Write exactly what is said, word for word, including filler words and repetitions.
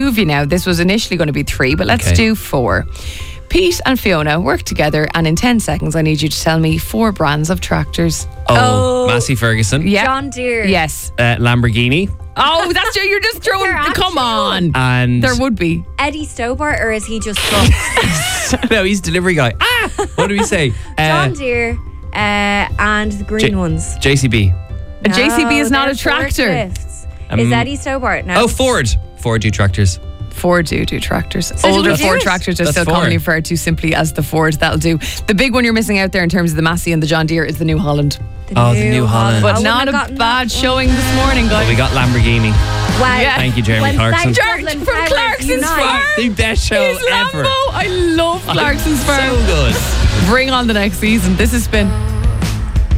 of you now. This was initially going to be three, but let's Okay. do four. Pete and Fiona work together, and in ten seconds, I need you to tell me four brands of tractors. Oh, Oh. Massey Ferguson. Yeah. John Deere. Yes. Uh, Lamborghini. Oh, that's you. You're just throwing. There Come actually on. And There would be. Eddie Stobart, or is he just trucks? no, he's delivery guy. Ah, what do we say? John Uh, Deere uh, and the green J- ones. J C B. A J C B is not they're a tractor. forklifts. Um, is Eddie Stobart now? Oh, Ford. Ford do tractors. Ford do do tractors. So do Older we do Ford it? tractors are That's still Ford. commonly referred to simply as the Ford. That'll do. The big one you're missing out there in terms of the Massey and the John Deere is the New Holland. Oh, the New Holland. But I not wouldn't a have gotten bad that. showing this morning, guys. We got Lamborghini. Wow. Yeah. Thank you, Jeremy When Clarkson. South George Dublin from powers Clarkson's unite. Farm. The best show His ever. Lambo. I love Clarkson's Farm. So good. Bring on the next season. This has been